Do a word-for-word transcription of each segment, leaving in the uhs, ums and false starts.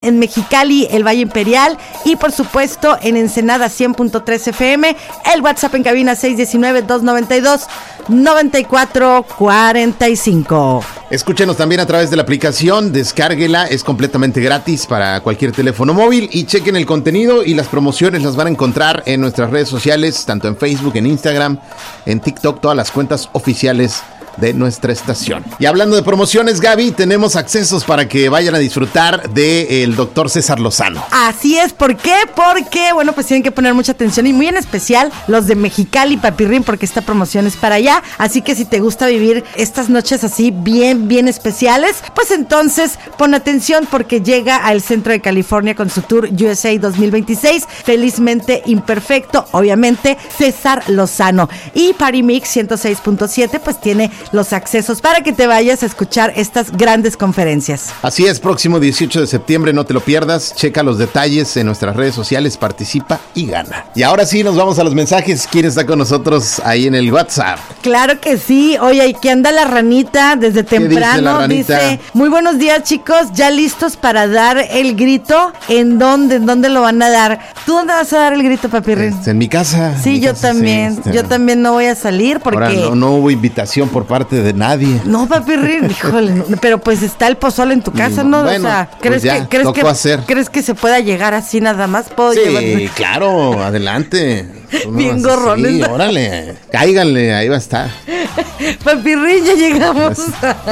en Mexicali, el Valle Imperial y por supuesto en Ensenada cien punto tres F M. El WhatsApp en cabina seis uno nueve, dos nueve dos, nueve cuatro cuatro cinco. Escúchenos también a través de la aplicación, descárguela, es completamente gratis para cualquier teléfono móvil y chequen el contenido y las promociones las van a encontrar en nuestras redes sociales, tanto en Facebook, en Instagram, en TikTok, todas las cuentas oficiales de nuestra estación. Y hablando de promociones, Gaby, tenemos accesos para que vayan a disfrutar del doctor César Lozano. Así es, ¿por qué? Porque, bueno, pues tienen que poner mucha atención y muy en especial los de Mexicali, Papirrín, porque esta promoción es para allá. Así que si te gusta vivir estas noches así bien, bien especiales, pues entonces pon atención porque llega al centro de California con su tour U S A dos mil veintiséis, felizmente imperfecto, obviamente, César Lozano. Y Party Mix ciento seis punto siete, pues tiene los accesos para que te vayas a escuchar estas grandes conferencias. Así es, próximo dieciocho de septiembre, no te lo pierdas, checa los detalles en nuestras redes sociales, participa y gana. Y ahora sí, nos vamos a los mensajes. ¿Quién está con nosotros ahí en el WhatsApp? Claro que sí, oye, aquí anda la ranita desde temprano, dice, dice, muy buenos días chicos, ya listos para dar el grito. ¿En dónde? ¿En dónde lo van a dar? ¿Tú dónde vas a dar el grito, Papirrín? Este, en mi casa. Sí, mi yo casa, también, sí, este... yo también no voy a salir porque... Ahora no, no hubo invitación por parte de nadie. No, Papirrín, híjole, no, pero pues está el pozole en tu casa, ¿no? Bueno, o sea, ¿crees pues ya, que crees que hacer. crees que se pueda llegar así nada más? ¿Puedo sí, llevar? claro, adelante. Bien gorrones. Sí, órale, cáiganle, ahí va a estar. Papirrín, ya llegamos.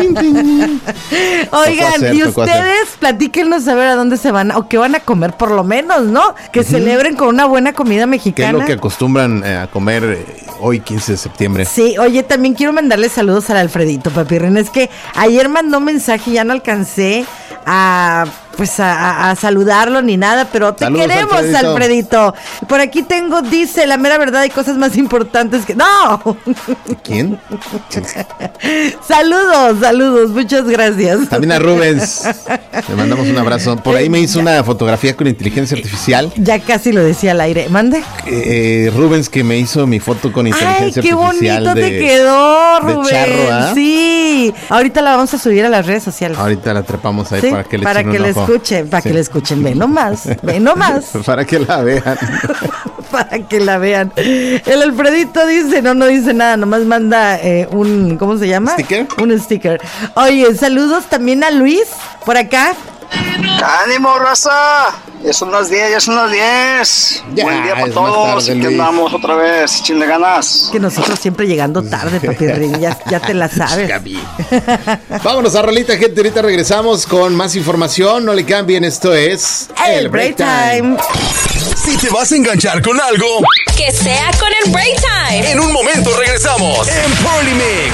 Oigan, hacer, y ustedes platíquenos a ver a dónde se van o qué van a comer por lo menos, ¿no? Que uh-huh. celebren con una buena comida mexicana. ¿Qué es lo que acostumbran eh, a comer eh, hoy quince de septiembre? Sí, oye, también quiero mandarle saludos al Alfredito, Papirrín. Es que ayer mandó mensaje y ya no alcancé a... pues a, a, a saludarlo ni nada, pero te Saludos, queremos, Alfredito. Alfredito. Por aquí tengo, dice, la mera verdad, hay cosas más importantes que... ¡No! ¿Quién? Saludos, saludos, muchas gracias. También a Rubens, le mandamos un abrazo. Por ahí me hizo una fotografía con inteligencia artificial. Ya casi lo decía al aire, ¿mande? Eh, Rubens, que me hizo mi foto con inteligencia Ay, qué artificial. Bonito de, te quedó, Rubens. De charro, ¿ah? Sí, ahorita la vamos a subir a las redes sociales. Ahorita la trepamos ahí, ¿sí? Para que le para que le escuchen, para sí. que le escuchen, ve nomás, ve nomás. Para que la vean. Para que la vean. El Alfredito dice, no, no dice nada, nomás manda eh, un, ¿cómo se llama? ¿Sticker? Un sticker. Oye, saludos también a Luis, por acá. ¡Ánimo, raza! Ya son las diez, ya son las diez. Ya, buen día para todos. Tarde, y que andamos otra vez, chinle ganas. Que nosotros siempre llegando tarde, Papirrín, ya, ya te la sabes. Vámonos a rolita, gente. Ahorita regresamos con más información. No le cambien, esto es El Break Time. Si te vas a enganchar con algo, que sea con el Break Time. En un momento regresamos en Party Mix.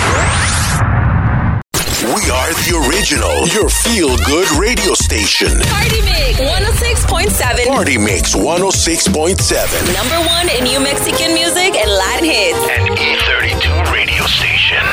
We are the original, your feel-good radio station. Party Mix one oh six point seven. Party Mix one oh six point seven. Number one in New Mexican music and Latin hits. An E thirty-two radio station.